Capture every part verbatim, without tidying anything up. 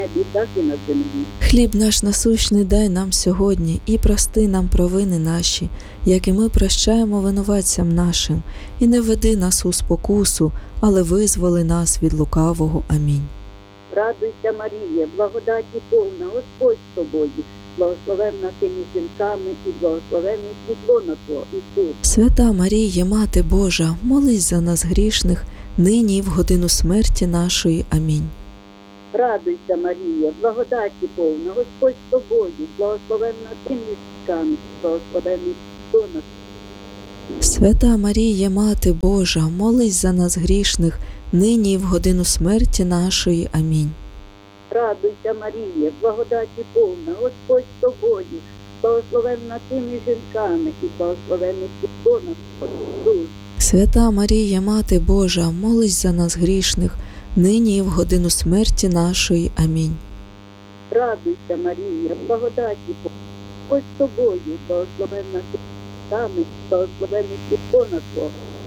небі, так і на землі. Хліб наш насущний дай нам сьогодні, і прости нам провини наші, як і ми прощаємо винуватцям нашим. І не веди нас у спокусу, але визволи нас від лукавого. Амінь. Радуйся, Марія, благодаті повна, Господь з тобою, благословенна ти між жінками і благословенний плід лона Твого, Ісус. Свята Марія, Мати Божа, молись за нас грішних, нині і в годину смерті нашої. Амінь. Радуйся, Марія, благодаті повна, Господь з тобою, благословенна ти між жінками, благословенний плід лона Твого. Свята Марія, Мати Божа, молись за нас грішних, нині і в годину смерті нашої. Амінь. Радуйся, Марія, благодаті повна, Господь з тобою, благословенна ти між жінками і благословенний плід лона Твого, Ісус. Свята Марія, Мати Божа, молись за нас грішних, нині і в годину смерті нашої. Амінь. Радуйся, Марія, благодаті повна, Господь з тобою, благословенна ти між жінками, благословенний плід лона Твого.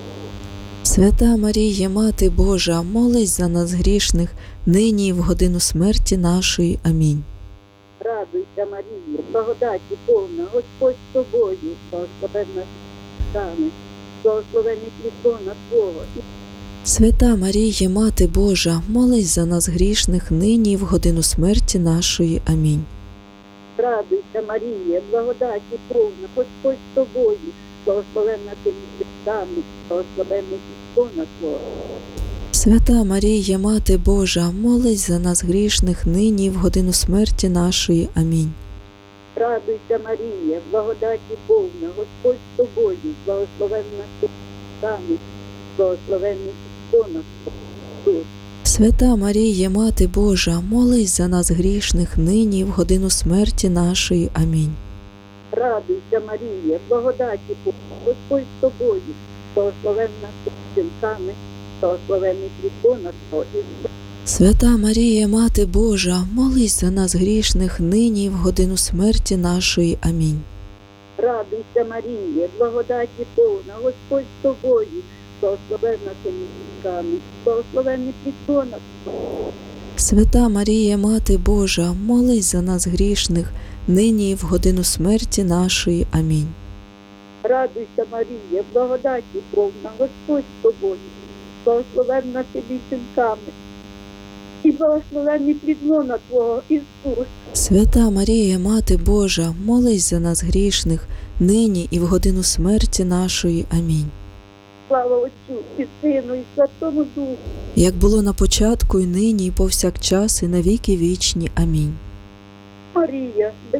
Свята Марія, Мати Божа, молись за нас грішних, нині і в годину смерті нашої. Амінь. Радуйся, Марія, благодаті повна, Господь з тобою, благословенна ти між жінками, благословенний плід лона Твого. Свята Марія, Мати Божа, молись за нас грішних, нині і в годину смерті нашої. Амінь. Радуйся, Марія, благодаті повна, Господь з тобою, благословенна ти між жінками, благословенний плід лона Твого. Свята Марія, Мати Божа, молись за нас грішних, нині і в годину смерті нашої. Амінь. Радуйся, Марія, благодаті повна, Господь з тобою, благословенна ти між жінками, благословенний плід лона Твого. Свята Марія, Мати Божа, молись за нас грішних, нині і в годину смерті нашої. Амінь. Радуйся, Марія, благодаті повна, Господь з тобою, благословенна ти між жінками, благословенний плід лона Твого, Ісус. Свята Марія, Мати Божа, молись за нас грішних, нині і в годину смерті нашої. Амінь. Радуйся, Марія, благодаті повна, Господь з тобою, благословенна ти між жінками, благословенний плід лона Твого. Свята Марія, Мати Божа, молись за нас грішних, нині і в годину смерті нашої. Амінь. Радуйся, Марія, благодаті повна, Господь з тобою, благословенна ти між жінками, і благословенний плід лона Твого, Ісус. Свята Марія, Мати Божа, молись за нас грішних, нині і в годину смерті нашої. Амінь. Слава Отцю і Сину, і Святому Духу. Як було на початку, і нині, і повсякчас, і на віки вічні. Амінь. Марія, без,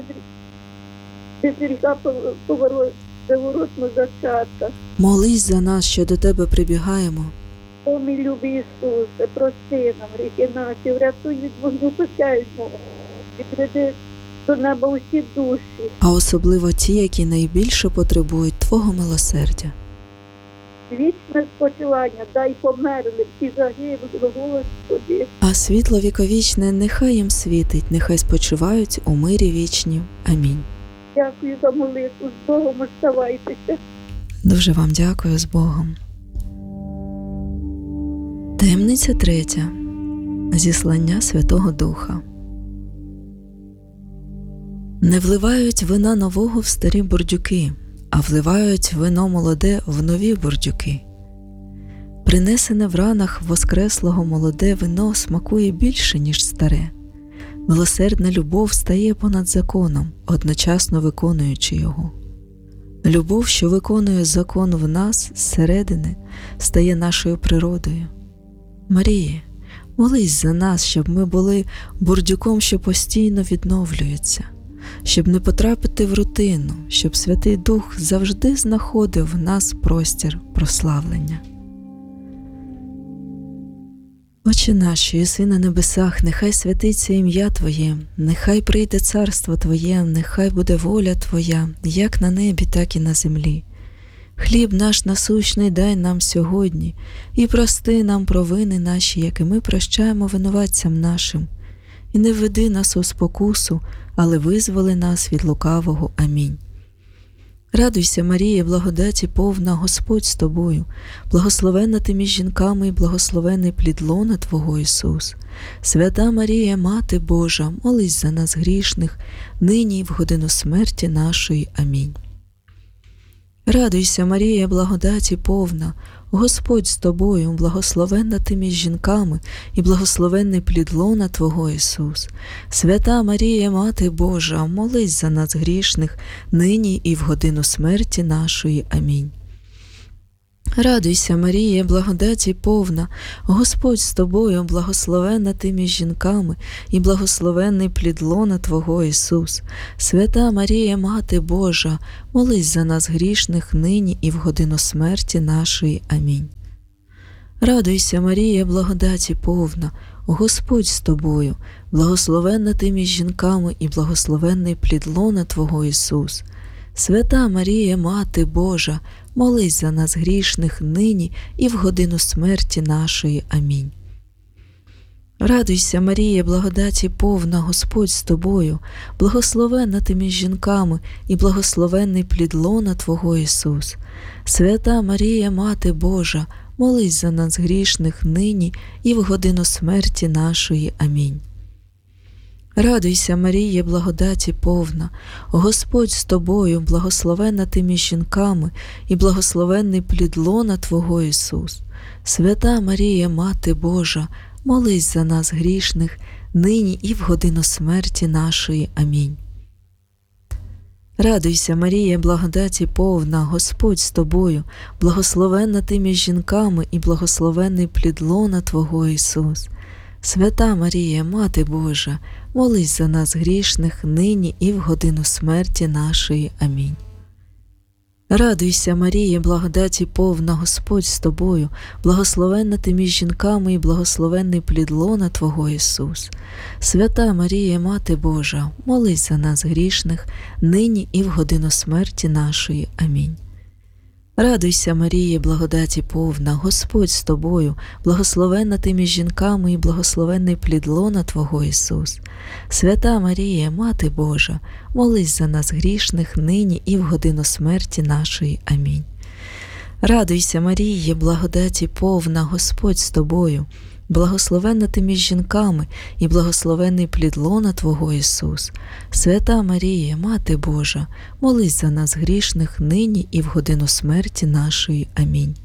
без гріха поворот, приворотно зачатка. Молись за нас, що до Тебе прибігаємо. О, мій любий Ісусе, прости нам гріхи наші, врятуй від вогню пекельного, відведи до неба усі душі. А особливо ті, які найбільше потребують Твого милосердя. Вічне спочивання дай померлим і загиблим, Господи. А світло віковічне нехай їм світить, нехай спочивають у мирі вічні. Амінь. Дякую за молитву, з Богом оставайтеся. Дуже вам дякую, з Богом. Таємниця третя. Зіслання Святого Духа. Не вливають вина нового в старі бурдюки, а вливають вино молоде в нові бурдюки. Принесене в ранах воскреслого молоде вино смакує більше, ніж старе. Милосердна любов стає понад законом, одночасно виконуючи його. Любов, що виконує закон в нас зсередини, стає нашою природою. Марія, молись за нас, щоб ми були бурдюком, що постійно відновлюється, щоб не потрапити в рутину, щоб Святий Дух завжди знаходив в нас простір прославлення. Отче наш, що єси на небесах, нехай святиться ім'я Твоє, нехай прийде царство Твоє, нехай буде воля Твоя, як на небі, так і на землі. Хліб наш насущний дай нам сьогодні, і прости нам провини наші, як і ми прощаємо винуватцям нашим. І не веди нас у спокусу, але визволи нас від лукавого. Амінь. Радуйся, Марія, благодаті повна, Господь з тобою, благословенна ти між жінками і благословенний плід лона Твого, Ісус. Свята Марія, Мати Божа, молись за нас грішних, нині і в годину смерті нашої. Амінь. Радуйся, Марія, благодаті повна, Господь з тобою, благословенна ти між жінками і благословенний плід лона Твого, Ісус. Свята Марія, Мати Божа, молись за нас грішних, нині і в годину смерті нашої. Амінь. Радуйся, Марія, благодаті повна, Господь з тобою, благословенна ти між жінками і благословенний плід лона Твого, Ісус. Свята Марія, Мати Божа, молись за нас грішних, нині і в годину смерті нашої. Амінь. Радуйся, Марія, благодаті повна, Господь з тобою, благословенна ти між жінками і благословенний плід лона Твого, Ісус. Свята Марія, Мати Божа, молись за нас грішних, нині і в годину смерті нашої. Амінь. Радуйся, Марія, благодаті повна, Господь з тобою, благословенна ти між жінками і благословенний плід лона Твого, Ісус. Свята Марія, Мати Божа, молись за нас грішних, нині і в годину смерті нашої. Амінь. Радуйся, Марія, благодаті повна, Господь з тобою, благословенна ти між жінками і благословенний плід лона Твого, Ісус. Свята Марія, Мати Божа, молись за нас грішних, нині і в годину смерті нашої. Амінь. Радуйся, Марія, благодаті повна, Господь з тобою, благословенна ти між жінками і благословенний плід лона Твого, Ісус. Свята Марія, Мати Божа, молись за нас грішних, нині і в годину смерті нашої. Амінь. Радуйся, Марія, благодаті повна, Господь з тобою, благословенна ти між жінками і благословенний плід лона Твого, Ісус. Свята Марія, Мати Божа, молись за нас грішних, нині і в годину смерті нашої. Амінь. Радуйся, Марія, благодаті повна, Господь з тобою, благословенна ти між жінками і благословенний плід лона Твого, Ісус. Свята Марія, Мати Божа, молись за нас грішних, нині і в годину смерті нашої. Амінь. Радуйся, Марія, благодаті повна, Господь з тобою, благословенна ти між жінками і благословенний плід лона Твого, Ісус. Свята Марія, Мати Божа, молись за нас грішних, нині і в годину смерті нашої. Амінь.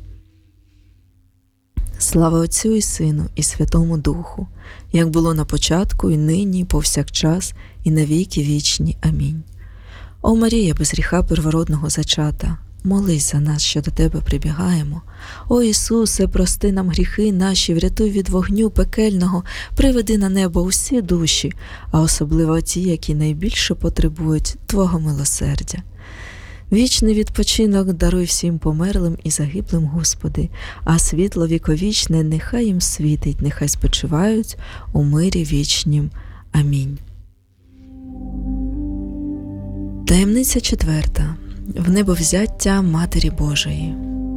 Слава Отцю і Сину і Святому Духу, як було на початку, і нині, і повсякчас, і на віки вічні. Амінь. О Марія, без гріха первородного зачата, молись за нас, що до Тебе прибігаємо. О Ісусе, прости нам гріхи наші, врятуй від вогню пекельного, приведи на небо усі душі, а особливо ті, які найбільше потребують Твого милосердя. Вічний відпочинок даруй всім померлим і загиблим, Господи, а світло віковічне нехай їм світить, нехай спочивають у мирі вічнім. Амінь. Таємниця четверта. В небовзяття Матері Божої.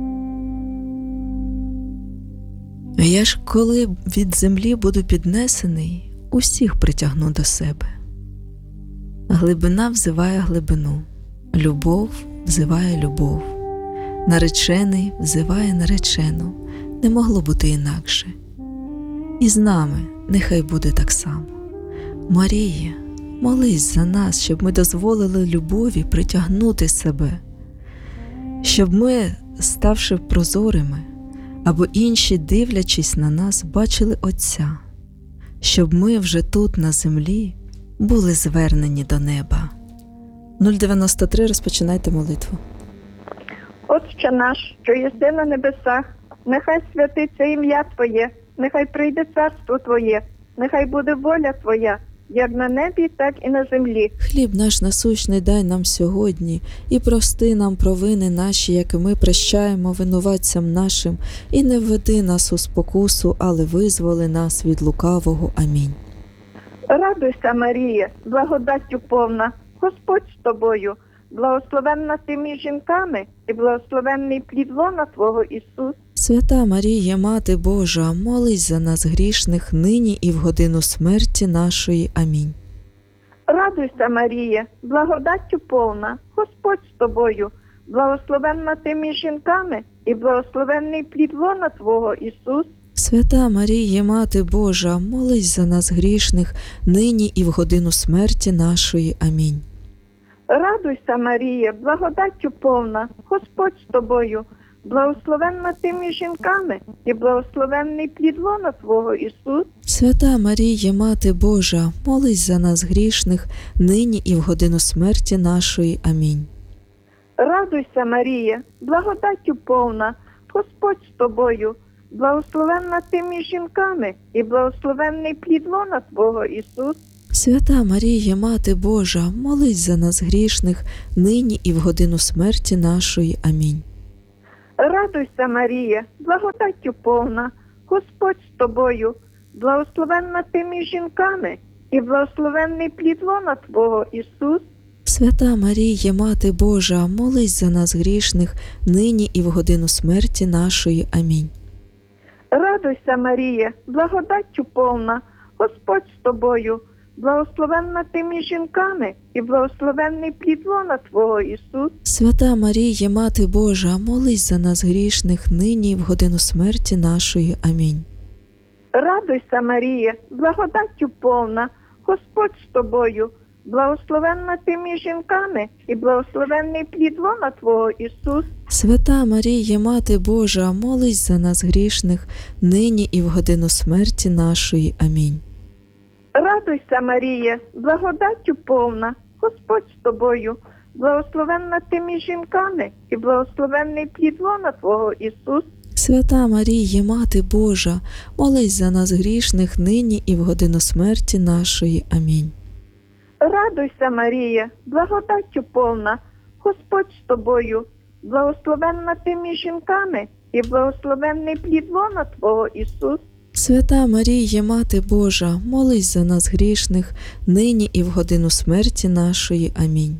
Я ж, коли від землі буду піднесений, усіх притягну до себе. Глибина взиває глибину, любов взиває любов, наречений взиває наречену, не могло бути інакше. І з нами нехай буде так само. Марія, молись за нас, щоб ми дозволили любові притягнути себе, щоб ми, ставши прозорими, або інші, дивлячись на нас, бачили Отця, щоб ми вже тут, на землі, були звернені до неба. нуль дев'яносто три, розпочинайте молитву. Отче наш, що єси на небесах, нехай святиться ім'я Твоє, нехай прийде царство Твоє, нехай буде воля Твоя, як на небі, так і на землі. Хліб наш насущний дай нам сьогодні, і прости нам провини наші, як і ми прощаємо винуватцям нашим, і не введи нас у спокусу, але визволи нас від лукавого. Амінь. Радуйся, Марія, благодаттю повна, Господь з тобою, благословенна ти між жінками, і благословенний плід лона Твого, Ісус. Свята Марія, Мати Божа, молись за нас грішних, нині і в годину смерті нашої. Амінь. Радуйся, Марія, благодаттю повна, Господь з тобою, благословенна ти між жінками, і благословенний плід лона Твого, Ісус. Свята Марія, Мати Божа, молись за нас грішних, нині і в годину смерті нашої. Амінь. Радуйся, Марія, благодаттю повна, Господь з тобою, благословенна ти між жінками, і благословенний плід лона Твого, Ісус. Свята Марія, Мати Божа, молись за нас грішних, нині і в годину смерті нашої. Амінь. Радуйся, Марія, благодаттю повна, Господь з тобою, благословенна ти між жінками, і благословенний плід лона Твого, Ісус. Свята Марія, Мати Божа, молись за нас грішних, нині і в годину смерті нашої. Амінь. Радуйся, Марія, благодаттю повна, Господь з тобою, благословенна ти між жінками, і благословенний плід лона Твого, Ісус. Свята Марія, Мати Божа, молись за нас грішних, нині і в годину смерті нашої. Амінь. Радуйся, Марія, благодаттю повна, Господь з тобою, благословенна ти між жінками, і благословенний плід лона Твого, Ісус. Свята Марія, Мати Божа, молись за нас грішних, нині і в годину смерті нашої. Амінь. Радуйся, Марія, благодаттю повна, Господь з тобою, благословенна ти між жінками, і благословенний плід лона Твого, Ісус. Свята Марія, Мати Божа, молись за нас грішних, нині і в годину смерті нашої. Амінь. Радуйся, Марія, благодаттю повна, Господь з тобою, благословенна ти між жінками, і благословенний плід лона Твого, Ісус. Свята Марія, Мати Божа, молись за нас грішних, нині і в годину смерті нашої. Амінь. Радуйся, Марія, благодаттю повна, Господь з тобою, благословенна ти між жінками, і благословенний плід лона Твого, Ісус. Свята Марія, Мати Божа, молись за нас грішних, нині і в годину смерті нашої. Амінь.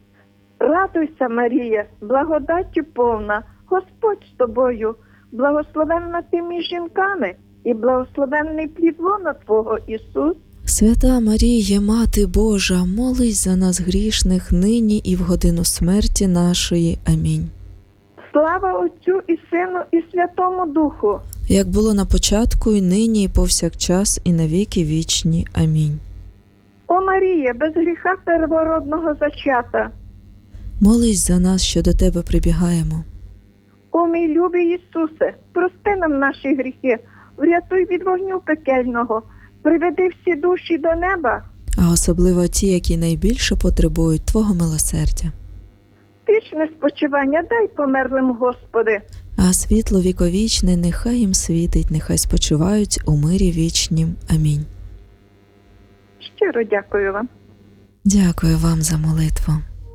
Радуйся, Марія, благодаттю повна, Господь з тобою, благословенна ти між жінками, і благословенний плід лона Твого, Ісус. Свята Марія, Мати Божа, молись за нас грішних, нині і в годину смерті нашої. Амінь. Слава Отцю і Сину, і Святому Духу, як було на початку, і нині, і повсякчас, і на віки вічні. Амінь. О Марія, без гріха первородного зачата, молись за нас, що до Тебе прибігаємо. о мій любий Ісусе, прости нам наші гріхи, врятуй від вогню пекельного, приведи всі душі до неба, А особливо ті, які найбільше потребують Твого милосердя. вічне спочивання дай померлим, Господи. А світло віковічне нехай їм світить, нехай спочивають у мирі вічнім. Амінь. Щиро дякую вам. Дякую вам за молитву.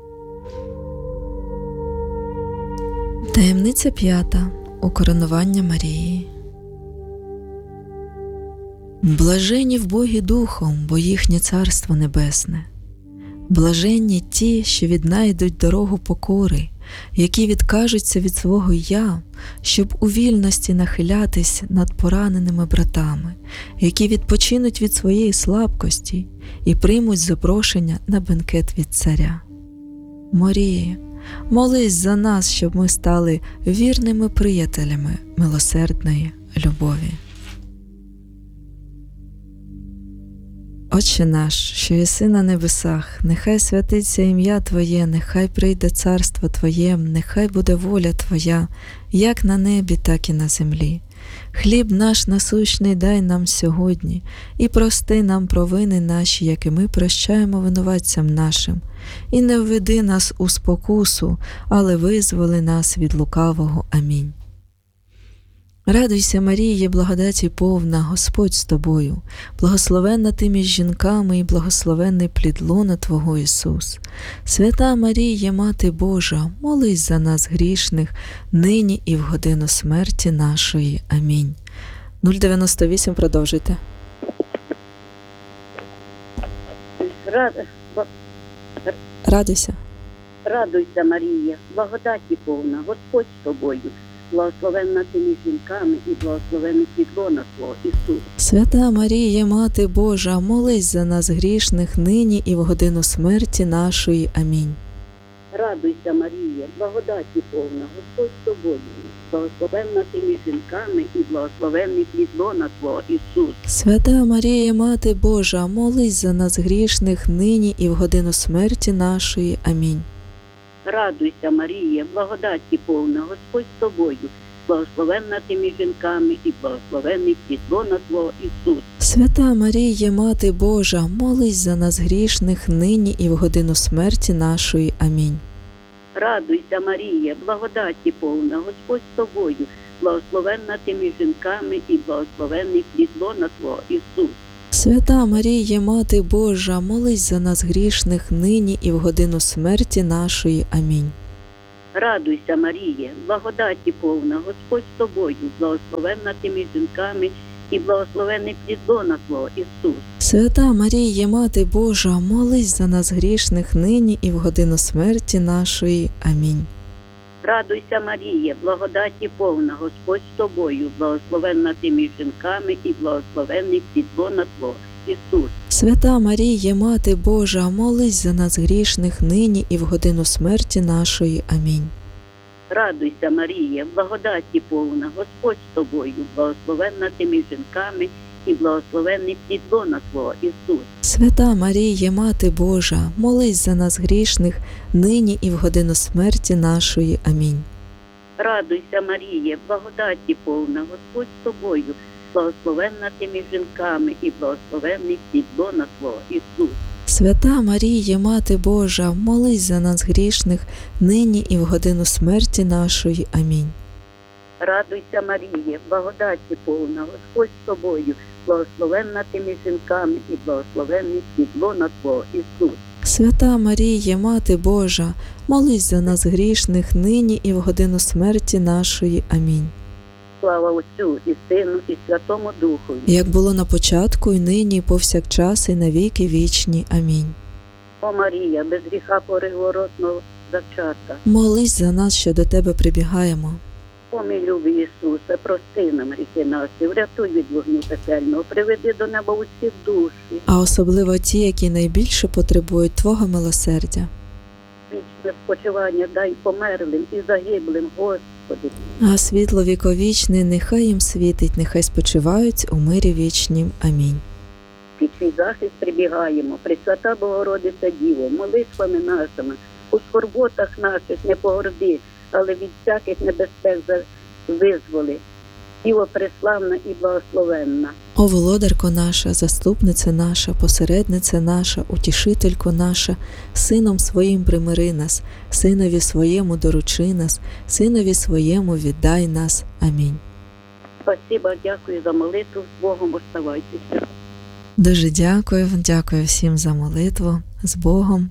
Таємниця п'ята. Укоронування Марії. Блаженні в Богі Духом, бо їхнє Царство Небесне. Блаженні ті, що віднайдуть дорогу покори, які відкажуться від свого «я», щоб у вільності нахилятись над пораненими братами, які відпочинуть від своєї слабкості і приймуть запрошення на бенкет від царя. Марія, молись за нас, щоб ми стали вірними приятелями милосердної любові. Отче наш, що єси на небесах, нехай святиться ім'я Твоє, нехай прийде царство Твоє, нехай буде воля Твоя, як на небі, так і на землі. Хліб наш насущний дай нам сьогодні, і прости нам провини наші, як і ми прощаємо винуватцям нашим. І не введи нас у спокусу, але визволи нас від лукавого. Амінь. Радуйся, Маріє, благодаті повна, Господь з тобою, благословенна ти між жінками і благословенний плід лона Твого, Ісус. Свята Марія, Мати Божа, молись за нас грішних, нині і в годину смерті нашої. Амінь. нуль дев'яносто вісім, продовжуйте. Рада, бо- Радуйся. радуйся, Марія, благодаті повна, Господь з тобою, благословенна ти між жінками і благословенний плід лона Твого, Ісус. Свята Марія, Мати Божа, молись за нас грішних, нині і в годину смерті нашої. Амінь. Радуйся, Марія, благодаті повна, Господь з тобою. Благословенна ти між жінками і благословенний плід лона Твого, Ісус. Свята Марія, Мати Божа, молись за нас грішних, нині і в годину смерті нашої. Амінь. Радуйся, Марія, благодаті повна, Господь з тобою. Благословенна ти між жінками і благословенний плід лона Твого, Ісус. Свята Марія, Мати Божа, молись за нас грішних, нині і в годину смерті нашої. Амінь. Радуйся, Марія, благодаті повна, Господь з тобою. Благословенна ти між жінками і благословенний плід лона Твого, Ісус. Свята Марія, Мати Божа, молись за нас грішних, нині і в годину смерті нашої. Амінь. Радуйся, Марія, благодаті повна, Господь з тобою. Благословенна ти між жінками і благословенний плід лона Твого, Ісус. Свята Марія, Мати Божа, молись за нас грішних, нині і в годину смерті нашої. Амінь. Радуйся, Марія, благодаті повна, Господь з тобою. Благословенна ти між жінками і благословенний плід лона Твого, Ісус. Свята Марія, Мати Божа, молись за нас грішних, нині і в годину смерті нашої. Амінь. Радуйся, Марія, благодаті повна, Господь з тобою. Благословенна ти між жінками і благословенний плід лона Твого, Ісус. Свята Марія, Мати Божа, молись за нас грішних, нині і в годину смерті нашої. Амінь. Радуйся, Марія, благодаті повна, Господь з тобою. Благословенна ти між жінками і благословенний плід лона Твого, Ісус. Свята Марія, Мати Божа, молись за нас грішних, нині і в годину смерті нашої. Амінь. Радуйся, Марія, благодаті повна, Господь з тобою. Благословенна ти між жінками і благословенний плід лона Твого, Ісус. Свята Марія, Мати Божа, молись за нас грішних, нині і в годину смерті нашої. Амінь. Слава Отцю і Сину і Святому Духу. Як було на початку, і нині, і повсякчас, і навіки вічні. Амінь. О Марія, без гріха первородного зачата. Молись за нас, що до Тебе прибігаємо. О мій любий Ісусе, прости нам гріхи наші, врятуй від вогню пекельного, приведи до неба усіх душі. А особливо ті, які найбільше потребують Твого милосердя. Вічне спочивання дай померлим і загиблим, Господи. А світло віковічне нехай їм світить, нехай спочивають у мирі вічнім. Амінь. Під твій захист прибігаємо, Пресвята Богородиця Діво, молитвами нашими, у скорботах наших не погорди, але від всяких небезпек визволи. Діво преславна і благословенна. О володарко наша, заступниця наша, посередниця наша, утішителько наша, Сином своїм примири нас, Синові своєму доручи нас, Синові своєму віддай нас. Амінь. Спасибо, дякую за молитву, з Богом оставайтеся. Дуже дякую, дякую всім за молитву, з Богом.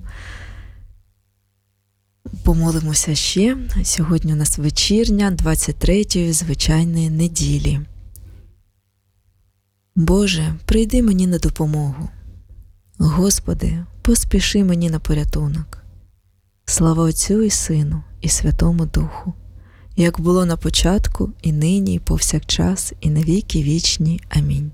Помолимося ще. Сьогодні у нас вечірня двадцять третьої звичайної неділі. Боже, прийди мені на допомогу. Господи, поспіши мені на порятунок. Слава Отцю і Сину, і Святому Духу, як було на початку, і нині, і повсякчас, і на віки вічні. Амінь.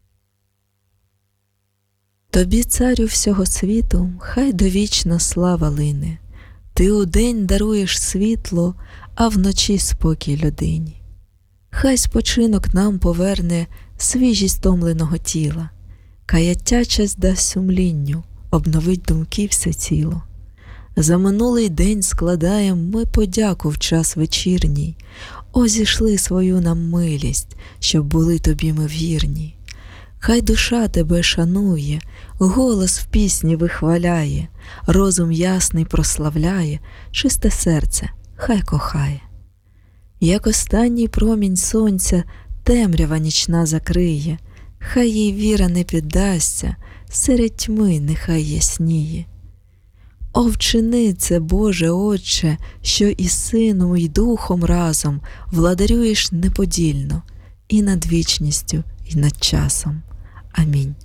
Тобі, Царю всього світу, хай довічна слава лине. Ти удень даруєш світло, а вночі спокій людині. Хай спочинок нам поверне свіжість томленого тіла, каяття час дасть сумлінню, обновить думки все ціло. За минулий день складаєм ми подяку в час вечірній. О, зішли свою нам милість, щоб були тобі ми вірні. Хай душа тебе шанує, голос в пісні вихваляє, розум ясний прославляє, чисте серце хай кохає. Як останній промінь сонця темрява нічна закриє, хай їй віра не піддасться, серед тьми нехай ясніє. О, вчини це, Боже Отче, що і Сином, і Духом разом владарюєш неподільно і над вічністю, і над часом. Амінь.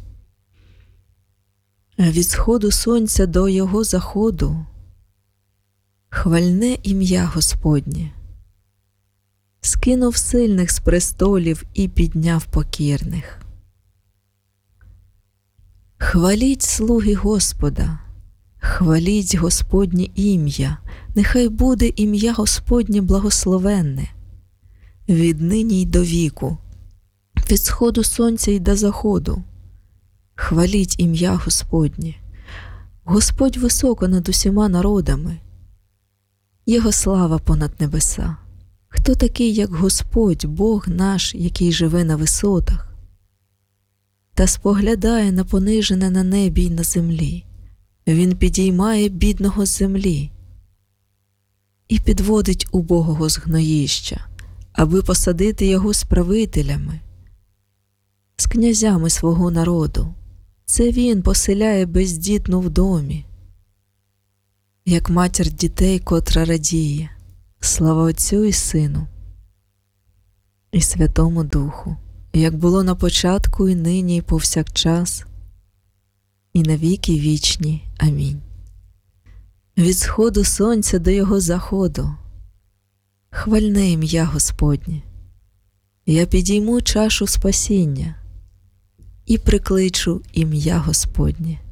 Від сходу сонця до його заходу хвальне ім'я Господнє. Скинув сильних з престолів і підняв покірних. Хваліть слуги Господа, Хваліть Господнє ім'я, нехай буде ім'я Господнє благословенне, віднині й до віку, від сходу сонця й до заходу. Хваліть ім'я Господнє. Господь високо над усіма народами. Його слава понад небеса. Хто такий, як Господь, Бог наш, який живе на висотах, та споглядає на понижене на небі й на землі? Він підіймає бідного з землі і підводить убогого з гноїща, аби посадити його з правителями, з князями свого народу. Це він поселяє бездітну в домі, як матір дітей, котра радіє. Слава Отцю і Сину, і Святому Духу, як було на початку, і нині, і повсякчас, і на віки вічні. Амінь. Від сходу сонця до його заходу хвальне ім'я Господнє. Я підійму чашу спасіння і прикличу ім'я Господнє.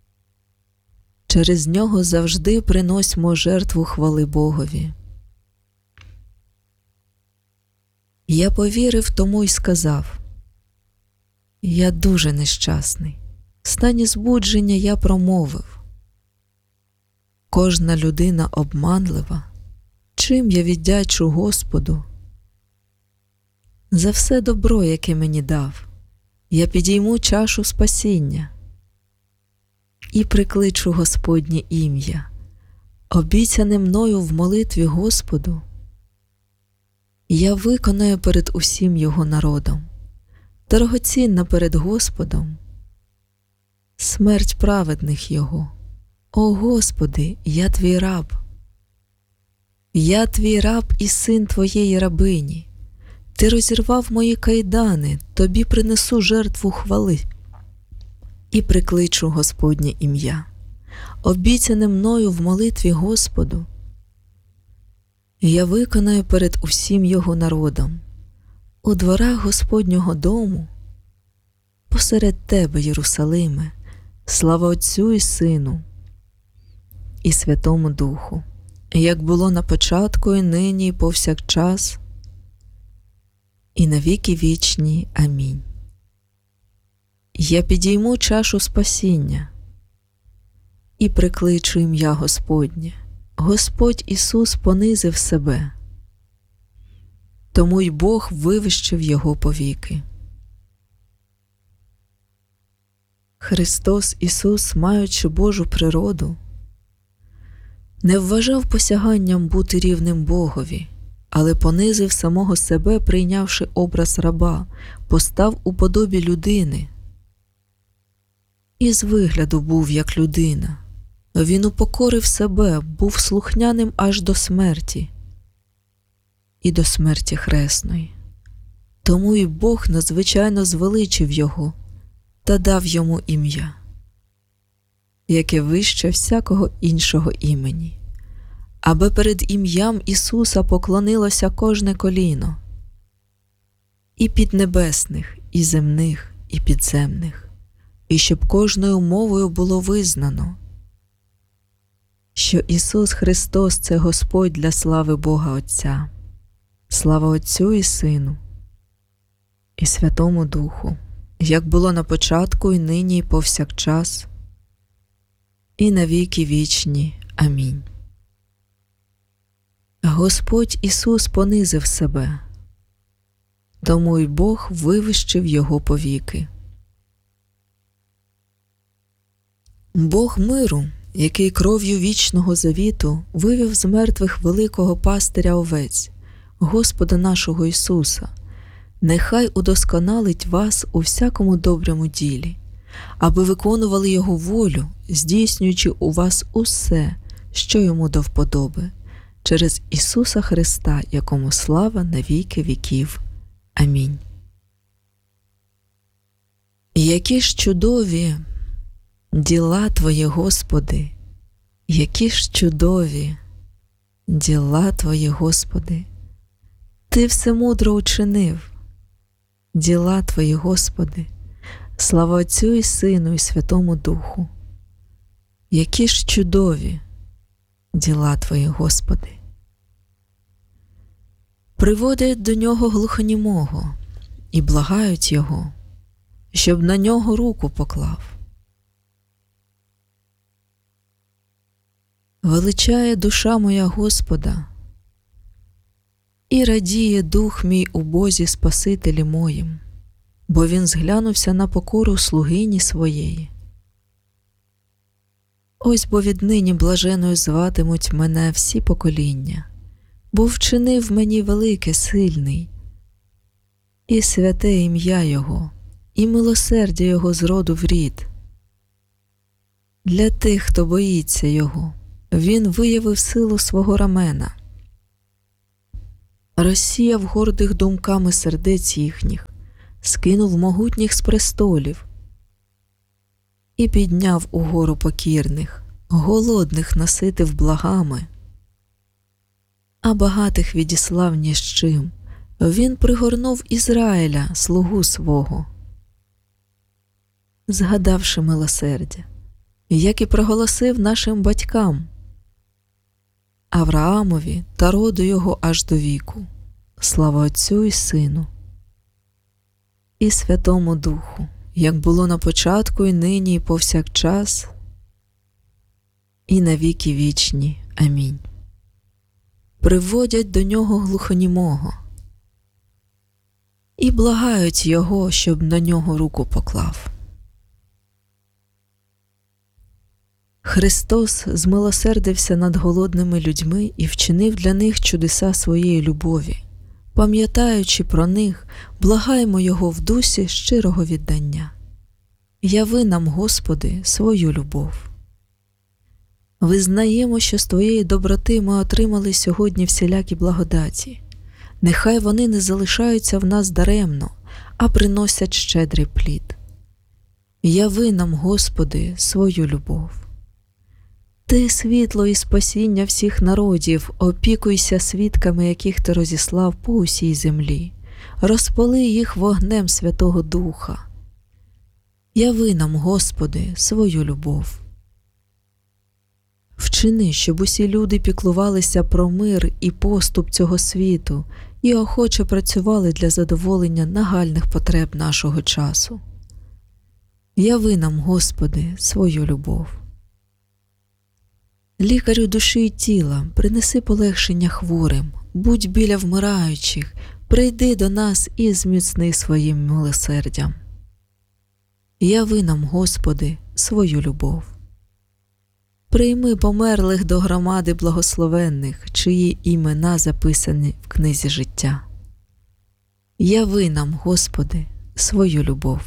Через нього завжди приносьмо жертву хвали Богові. Я повірив тому й сказав: я дуже нещасний. В стані збудження я промовив: кожна людина обманлива, чим я віддячу Господу? За все добро, яке мені дав, я підійму чашу спасіння і прикличу Господнє ім'я, обіцяне мною в молитві Господу. Я виконаю перед усім його народом, дорогоцінна перед Господом, смерть праведних його. О Господи, я твій раб, я твій раб і син твоєї рабині. Ти розірвав мої кайдани, тобі принесу жертву хвали і прикличу Господнє ім'я, обіцяне мною в молитві Господу. Я виконаю перед усім його народом, у дворах Господнього дому, посеред тебе, Єрусалиме, слава Отцю і Сину, і Святому Духу, як було на початку, і нині, і повсякчас, і на віки вічні. Амінь. Я підійму чашу спасіння і прикличу ім'я Господнє. Господь Ісус понизив себе, тому й Бог вивищив його повіки. Христос Ісус, маючи Божу природу, не вважав посяганням бути рівним Богові, але понизив самого себе, прийнявши образ раба, постав у подобі людини. І з вигляду був як людина. Він упокорив себе, був слухняним аж до смерті, і до смерті хресної. Тому і Бог надзвичайно звеличив його та дав йому ім'я, яке вище всякого іншого імені, аби перед ім'ям Ісуса поклонилося кожне коліно, і піднебесних, і земних, і підземних, і щоб кожною мовою було визнано, що Ісус Христос – це Господь для слави Бога Отця. Слава Отцю і Сину, і Святому Духу, як було на початку, і нині, і повсякчас, і на віки вічні. Амінь. Господь Ісус понизив себе, тому й Бог вивищив його повіки. Бог миру, який кров'ю вічного завіту вивів з мертвих великого пастиря овець, Господа нашого Ісуса, нехай удосконалить вас у всякому доброму ділі, аби виконували Його волю, здійснюючи у вас усе, що Йому до вподоби, через Ісуса Христа, якому слава на віки віків. Амінь. Які ж чудові діла Твої, Господи, які ж чудові діла Твої, Господи! Ти всемудро учинив діла Твої, Господи, слава Отцю і Сину і Святому Духу, Які ж чудові діла Твої, Господи! Приводять до Нього глухонімого і благають Його, щоб на нього руку поклав. Величає душа моя Господа, і радіє дух мій у Бозі Спасителі моїм, бо Він зглянувся на покору слугині своєї. Ось бо віднині блаженою зватимуть мене всі покоління, бо вчинив мені велике сильний, і святе ім'я Його, і милосердя Його з роду в рід. Для тих, хто боїться Його, Він виявив силу свого рамена, розсіяв гордих думками сердець їхніх, скинув могутніх з престолів і підняв угору покірних, голодних наситив благами, а багатих відіслав ні з чим. Він пригорнув Ізраїля, слугу свого, згадавши милосердя, як і проголосив нашим батькам, Авраамові та роду його аж до віку. Слава Отцю і Сину і Святому Духу, як було на початку, і нині, і повсякчас, і на віки вічні. Амінь. Приводять до нього глухонімого і благають його, щоб на нього руку поклав. Христос змилосердився над голодними людьми і вчинив для них чудеса своєї любові. Пам'ятаючи про них, благаємо Його в дусі щирого віддання. Яви нам, Господи, свою любов. Визнаємо, що з Твоєї доброти ми отримали сьогодні всілякі благодаті. Нехай вони не залишаються в нас даремно, а приносять щедрий плід. Яви нам, Господи, свою любов. Ти світло і спасіння всіх народів, опікуйся свідками, яких Ти розіслав по усій землі. Розпали їх вогнем Святого Духа. Яви нам, Господи, свою любов. Вчини, щоб усі люди піклувалися про мир і поступ цього світу і охоче працювали для задоволення нагальних потреб нашого часу. Яви нам, Господи, свою любов. Лікарю душі й тіла, принеси полегшення хворим, будь біля вмираючих, прийди до нас і зміцни своїм милосердям. Яви нам, Господи, свою любов. Прийми померлих до громади благословенних, чиї імена записані в книзі життя. Яви нам, Господи, свою любов.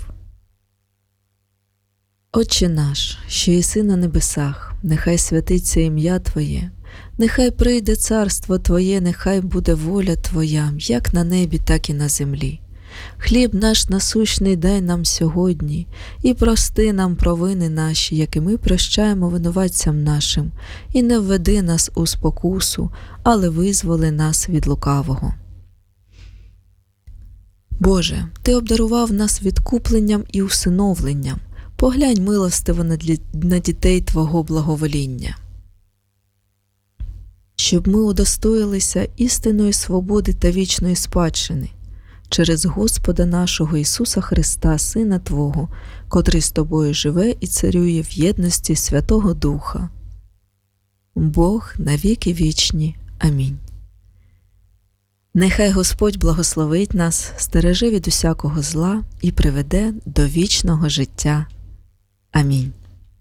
Отче наш, що єси на небесах, нехай святиться ім'я Твоє, нехай прийде царство Твоє, нехай буде воля Твоя, як на небі, так і на землі. Хліб наш насущний дай нам сьогодні, і прости нам провини наші, як і ми прощаємо винуватцям нашим, і не введи нас у спокусу, але визволи нас від лукавого. Боже, Ти обдарував нас відкупленням і усиновленням, поглянь милостиво на дітей Твого благовоління. Щоб ми удостоїлися істинної свободи та вічної спадщини, через Господа нашого Ісуса Христа, Сина Твого, котрий з Тобою живе і царює в єдності Святого Духа. Бог на віки вічні. Амінь. Нехай Господь благословить нас, стереже від усякого зла і приведе до вічного життя. Амінь.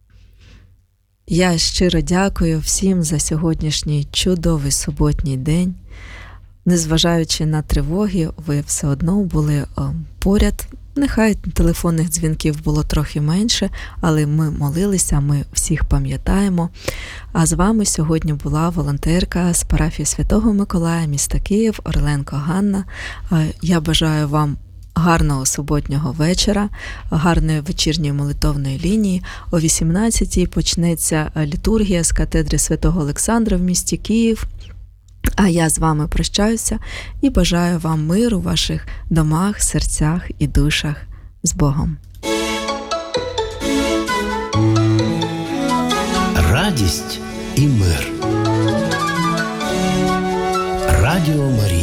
Я щиро дякую всім за сьогоднішній чудовий суботній день. Незважаючи на тривоги, ви все одно були поряд. Нехай телефонних дзвінків було трохи менше, але ми молилися, ми всіх пам'ятаємо. А з вами сьогодні була волонтерка з парафії Святого Миколая, міста Київ, Орленко Ганна. Я бажаю вам гарного суботнього вечора, гарної вечірньої молитовної лінії. О вісімнадцятій почнеться літургія з катедри Святого Олександра в місті Київ. А я з вами прощаюся і бажаю вам миру у ваших домах, серцях і душах. З Богом! радість і мир. Радіо Марія.